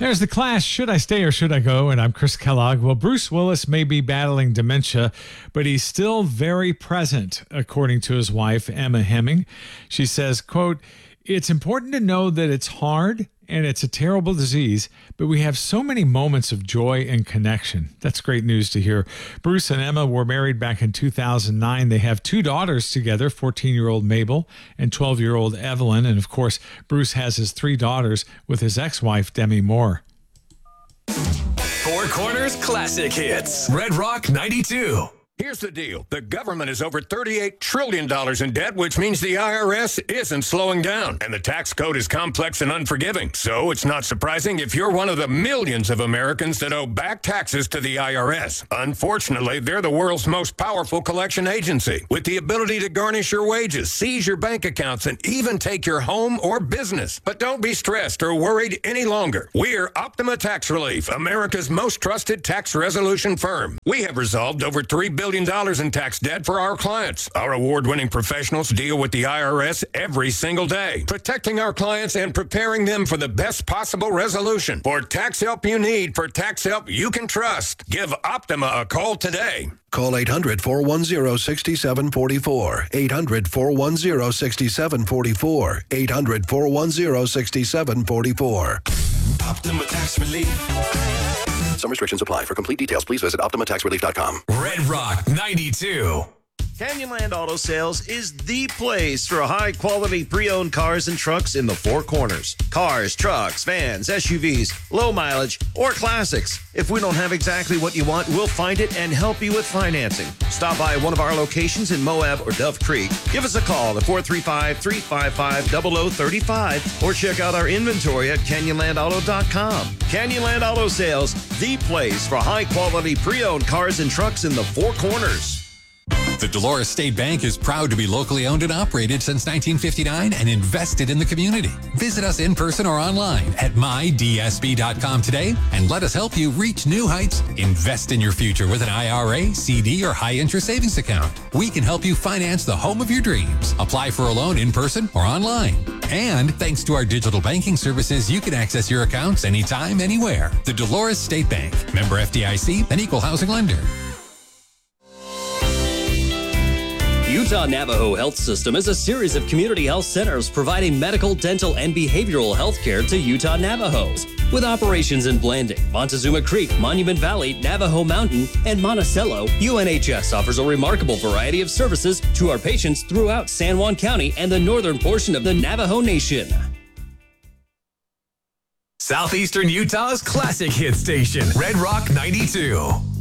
There's The Clash, Should I Stay or Should I Go? And I'm Chris Kellogg. Well, Bruce Willis may be battling dementia, but he's still very present, according to his wife, Emma Heming. She says, quote, "It's important to know that it's hard and it's a terrible disease, but we have so many moments of joy and connection." That's great news to hear. Bruce and Emma were married back in 2009. They have two daughters together, 14-year-old Mabel and 12-year-old Evelyn. And of course, Bruce has his three daughters with his ex-wife, Demi Moore. Four Corners Classic Hits. Red Rock 92. Here's the deal. The government is over $38 trillion in debt, which means the IRS isn't slowing down. And the tax code is complex and unforgiving. So it's not surprising if you're one of the millions of Americans that owe back taxes to the IRS. Unfortunately, they're the world's most powerful collection agency, with the ability to garnish your wages, seize your bank accounts, and even take your home or business. But don't be stressed or worried any longer. We're Optima Tax Relief, America's most trusted tax resolution firm. We have resolved over $3 billion in tax debt for our clients. Our award-winning professionals deal with the IRS every single day, protecting our clients and preparing them for the best possible resolution. For tax help you need, for tax help you can trust, give Optima a call today. Call 800-410-6744. 800-410-6744. 800-410-6744. Optima Tax Relief. Some restrictions apply. For complete details, please visit OptimaTaxRelief.com. Red Rock 92. Canyonland Auto Sales is the place for high-quality pre-owned cars and trucks in the Four Corners. Cars, trucks, vans, SUVs, low mileage, or classics. If we don't have exactly what you want, we'll find it and help you with financing. Stop by one of our locations in Moab or Dove Creek. Give us a call at 435-355-0035 or check out our inventory at CanyonlandAuto.com. Canyonland Auto Sales, the place for high-quality pre-owned cars and trucks in the Four Corners. The Dolores State Bank is proud to be locally owned and operated since 1959 and invested in the community. Visit us in person or online at mydsb.com today and let us help you reach new heights. Invest in your future with an IRA, CD, or high-interest savings account. We can help you finance the home of your dreams. Apply for a loan in person or online. And thanks to our digital banking services, you can access your accounts anytime, anywhere. The Dolores State Bank. Member FDIC, an equal housing lender. Utah Navajo Health System is a series of community health centers providing medical, dental, and behavioral health care to Utah Navajos. With operations in Blanding, Montezuma Creek, Monument Valley, Navajo Mountain, and Monticello, UNHS offers a remarkable variety of services to our patients throughout San Juan County and the northern portion of the Navajo Nation. Southeastern Utah's classic hit station, Red Rock 92.